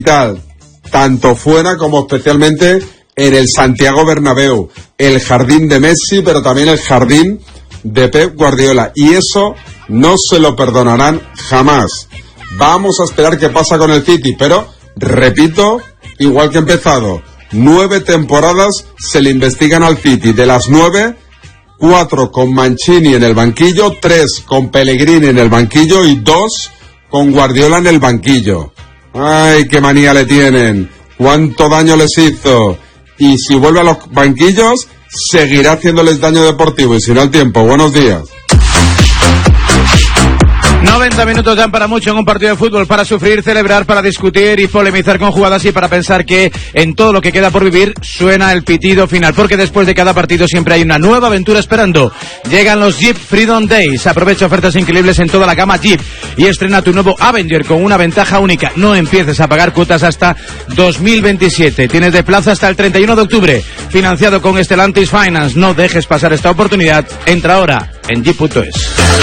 tanto fuera como especialmente en el Santiago Bernabéu, el jardín de Messi, pero también el jardín de Pep Guardiola, y eso no se lo perdonarán jamás. Vamos a esperar qué pasa con el City, pero repito, igual que he empezado, 9 temporadas se le investigan al City. De las 9, 4 con Mancini en el banquillo, 3 con Pellegrini en el banquillo y 2 con Guardiola en el banquillo. ¡Ay, qué manía le tienen! ¡Cuánto daño les hizo! Y si vuelve a los banquillos, seguirá haciéndoles daño deportivo, y si no, el tiempo. Buenos días. 90 minutos dan para mucho en un partido de fútbol, para sufrir, celebrar, para discutir y polemizar con jugadas, y para pensar que en todo lo que queda por vivir suena el pitido final, porque después de cada partido siempre hay una nueva aventura esperando. Llegan los Jeep Freedom Days. Aprovecha ofertas increíbles en toda la gama Jeep y estrena tu nuevo Avenger con una ventaja única. No empieces a pagar cuotas hasta 2027. Tienes de plazo hasta el 31 de octubre. Financiado con Stellantis Finance. No dejes pasar esta oportunidad. Entra ahora en jeep.es.